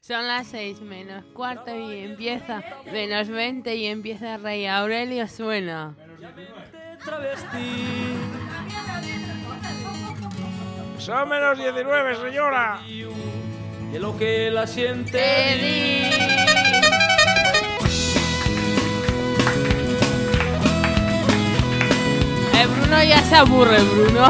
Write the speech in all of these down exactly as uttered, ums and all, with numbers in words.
Son las seis menos cuarto y empieza menos veinte y empieza Rey Aurelio suena. Son menos diecinueve, señora. De lo que la siente. Eddie. El Bruno ya se aburre, Bruno.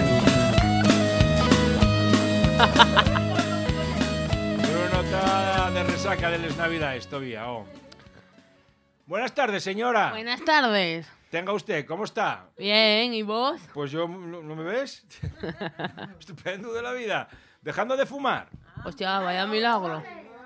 Bruno está de resaca de las navidades todavía. Oh. Buenas tardes, señora. Buenas tardes. Tenga usted, ¿cómo está? Bien, ¿y vos? Pues yo, ¿no, no me ves? Estupendo de la vida. Dejando de fumar. Hostia, vaya milagro.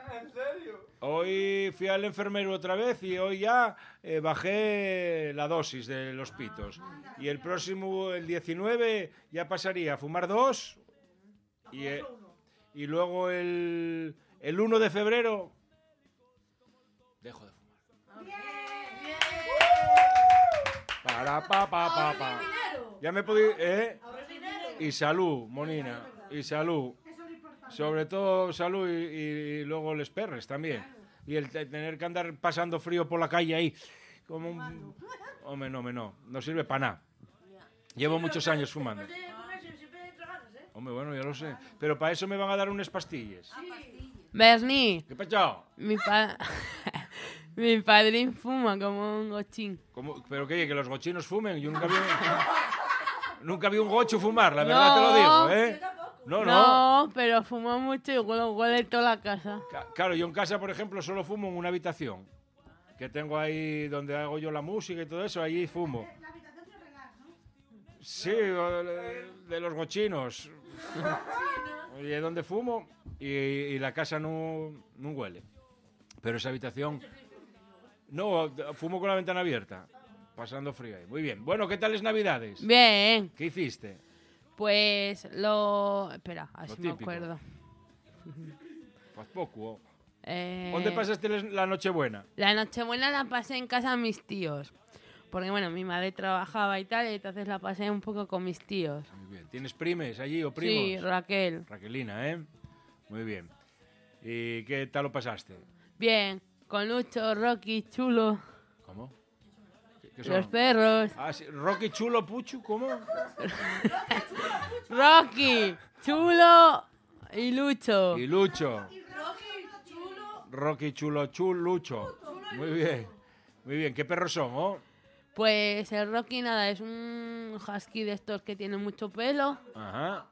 Hoy fui al enfermero otra vez y hoy ya eh, bajé la dosis de los pitos. Y el próximo, el diecinueve, ya pasaría a fumar dos. Y, eh, y luego el, el uno de febrero dejo de fumar. Para, pa, pa, pa, pa. Ya me podí... ¿eh? Y salud, monina. Y salud. Sobre todo salud y, y luego les perres también. Y el tener que andar pasando frío por la calle ahí. Como un... Hombre, no, hombre, no. No sirve para nada. Llevo muchos años fumando. Hombre, bueno, ya lo sé. Pero para eso me van a dar unas pastillas. Bernie. ¿Qué pachao? Mi, pa... Mi padrín fuma como un gochín. ¿Cómo? ¿Pero qué? ¿Que los gochinos fumen? Yo nunca vi... nunca vi un gocho fumar, la verdad No. te lo digo, ¿eh? No, no. No, pero fuma mucho y huele, huele toda la casa. Ca- Claro, yo en casa, por ejemplo, solo fumo en una habitación. Que tengo ahí donde hago yo la música y todo eso, allí fumo. Sí, de, de los gochinos. Y es donde fumo y, y la casa no, no huele. Pero esa habitación... No, fumo con la ventana abierta, pasando frío ahí. Muy bien. Bueno, ¿qué tal es Navidades? Bien, ¿Qué hiciste? pues lo... Espera, así Lo me típico. acuerdo. Pues poco. Eh, ¿Dónde pasaste les- la Nochebuena? La Nochebuena la pasé en casa de mis tíos. Porque, bueno, mi madre trabajaba y tal, y entonces la pasé un poco con mis tíos. Muy bien. ¿Tienes primes allí o primos? Sí, Raquel. Raquelina, ¿eh? Muy bien. ¿Y qué tal lo pasaste? Bien, con Lucho, Rocky, Chulo, ¿Cómo? ¿Qué, qué son? los perros. Ah, sí. Rocky, Chulo, Puchu, ¿cómo? Rocky, Chulo y Lucho. Y Lucho. Rocky, Chulo, Chul, Lucho. Muy bien. Muy bien. ¿Qué perros son, oh? Pues el Rocky, nada, es un husky de estos que tiene mucho pelo. Ajá.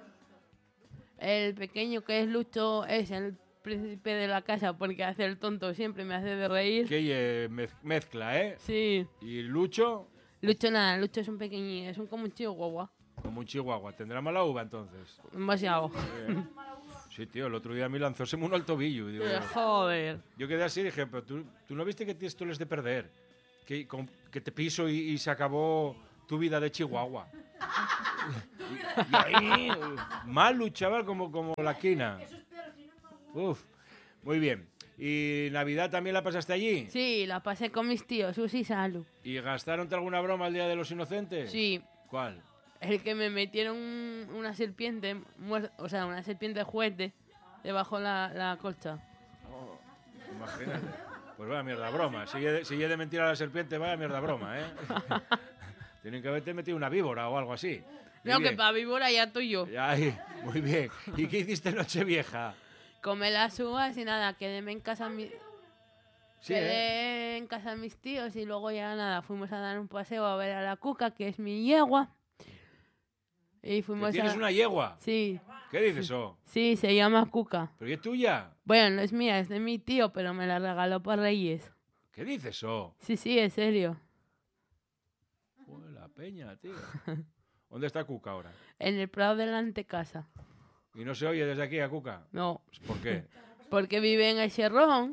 El pequeño, que es Lucho, es el príncipe de la casa porque hace el tonto, siempre me hace de reír. Que eh, mez- mezcla, ¿eh? Sí. Y Lucho, Lucho nada, Lucho es un pequeñín, es un como un chihuahua. como un chihuahua. ¿Tendrá mala uva entonces? Demasiado. Bien. Sí, tío, el otro día me lanzóseme uno al tobillo. Y digo, Pero, joder. yo quedé así y dije, pero tú, tú no viste que tienes tú les de perder. Que, con- que te piso y, y se acabó tu vida de chihuahua. Y, y ahí, mal chaval, como, como la quina. Uf, muy bien. ¿Y Navidad también la pasaste allí? Sí, la pasé con mis tíos, Susi y Salu. ¿Y gastaron alguna broma el Día de los Inocentes? Sí, ¿Cuál? el que me metieron una serpiente, muer- o sea, una serpiente de juguete, debajo la, la colcha. Oh, imagínate. Pues vaya mierda broma. Si he de, si he de mentir a la serpiente, vaya mierda broma, ¿eh? Tienen que haberte metido una víbora o algo así. Muy No, que bien. para víbora ya tuyo. Ay, muy bien. ¿Y qué hiciste Nochevieja? Comé las uvas y nada, quedéme en casa mi... Sí, quedé ¿eh? en casa de mis tíos y luego ya nada, fuimos a dar un paseo a ver a la Cuca, que es mi yegua. Y ¿Que fuimos ¿Tienes a... una yegua? Sí, ¿Qué dices eso? sí, se llama Cuca. ¿Pero qué es tuya? Bueno, no es mía, es de mi tío, pero me la regaló para Reyes. ¿Qué dices eso? Sí, sí, en serio. Joder, la peña, tío. ¿Dónde está Cuca ahora? En el Prado de la antecasa. ¿Y no se oye desde aquí a Cuca? No, ¿Por qué? porque vive en el Cherrón.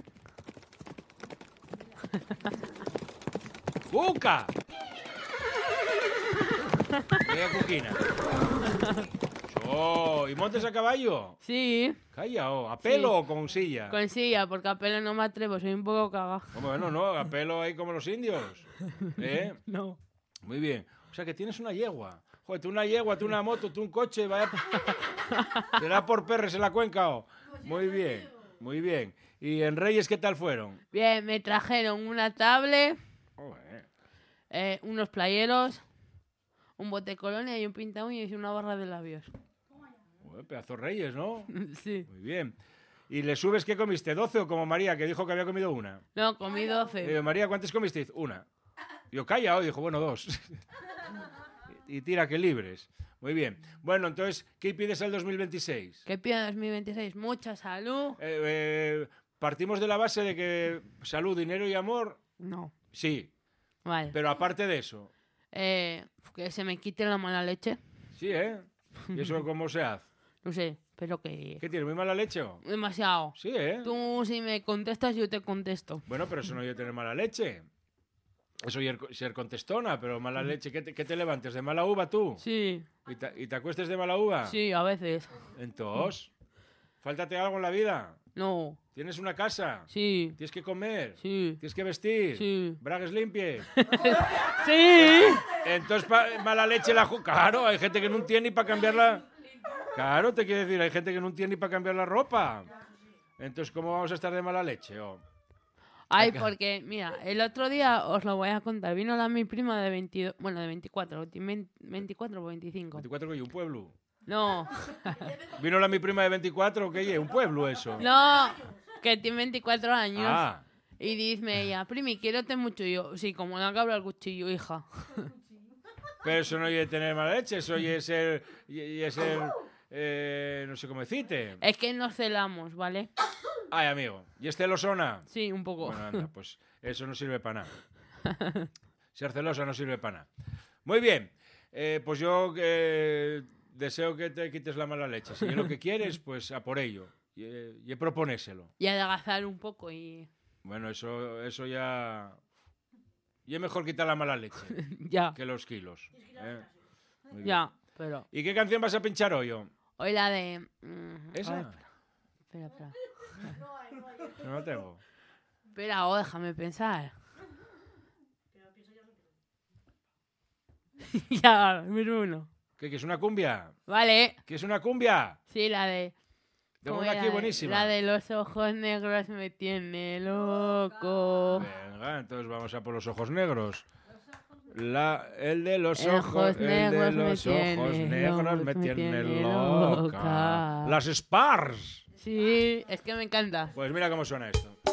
¡Cuca! Mira, Cuquina. Oh, ¿y montes a caballo? Sí, Calla, oh, ¿a pelo Sí. o con silla? con silla, porque a pelo no me atrevo, soy un poco caga. Bueno, no, a pelo ahí como los indios. ¿Eh? No. Muy bien. O sea que tienes una yegua. Joder, tú una yegua, tú una moto, tú un coche, vaya. Será por perres en la cuenca, oh. Muy bien. Muy bien. ¿Y en Reyes qué tal fueron? Bien, me trajeron una tablet, Joder. eh, unos playeros, un bote de colonia y un pinta uñas y una barra de labios. Joder, pedazo Reyes, ¿no? Sí. Muy bien. ¿Y le subes qué comiste? ¿doce o como María, que dijo que había comido una? No, comí doce. Eh, María, ¿cuántas comiste? Una. Yo calla, dijo, bueno, dos. Y tira que libres. Muy bien. Bueno, entonces, ¿qué pides al dos mil veintiséis? ¿Qué pido en dos mil veintiséis? Mucha salud. Eh, eh, partimos de la base de que salud, dinero y amor, No. sí. Vale. Pero aparte de eso, Eh, que se me quite la mala leche. sí, ¿eh? ¿Y eso cómo se hace? No sé, pero que... ¿Qué tienes, muy mala leche o? Demasiado. Sí, ¿eh? Tú si me contestas, yo te contesto. Bueno, pero eso no es tener mala leche. Eso es ser contestona, pero mala leche. ¿Qué te, qué te levantes? ¿De mala uva tú? Sí, ¿Y te, y te acuestes de mala uva? sí, a veces. Entonces, ¿fáltate algo en la vida? No, ¿Tienes una casa? sí, ¿Tienes que comer? sí, ¿Tienes que vestir? sí. ¿Bragues limpies? ¡Sí! Entonces, pa- mala leche la... ju- Claro, hay gente que no tiene ni para cambiar la... Claro, te quiero decir, hay gente que no tiene ni para cambiar la ropa. Entonces, ¿cómo vamos a estar de mala leche? Oh? Ay, porque, mira, el otro día os lo voy a contar. Vino la mi prima de veintidós, bueno, de veinticuatro, veinticuatro o veinticinco. ¿veinticuatro que hay un pueblo? No, ¿Vino la mi prima de veinticuatro? ¿Qué hay? ¿Un pueblo eso? no, que tiene veinticuatro años. Ah, Y dice ella, primi, quiérete mucho. Y yo, sí, como una cabra al cuchillo, hija. pero eso no es tener mala leche, eso es ser... Y, y es ser eh, no sé cómo decirte. Es que nos celamos, ¿vale? Ay, amigo. ¿Y es celosona? Sí, un poco. Bueno, anda, pues eso no sirve para nada. Ser celosa no sirve para nada. Muy bien. Eh, pues yo eh, deseo que te quites la mala leche. Si es lo que quieres, pues a por ello. Y, eh, y proponéselo. Y adelgazar un poco y... Bueno, eso, eso ya... Y es mejor quitar la mala leche ya, que los kilos. ¿eh? Muy bien. ya, pero... ¿Y qué canción vas a pinchar hoy? oh? Hoy la de... mm, a ¿Esa? ver, espera, espera. No la tengo. Espera, oh, déjame pensar. ya, Bruno. ¿Qué, que es una cumbia? Vale, ¿Qué es una cumbia? sí, la de... Tengo ¿cómo una era? aquí buenísima. La de los ojos negros me tiene loco. Venga, entonces vamos a por los ojos negros. La, el de los Ojos ojos, el de negros me los ojos tiene negros loca, me me tiene tiene loca. loca. Las Spars. Sí, es que me encanta. Pues mira cómo suena esto.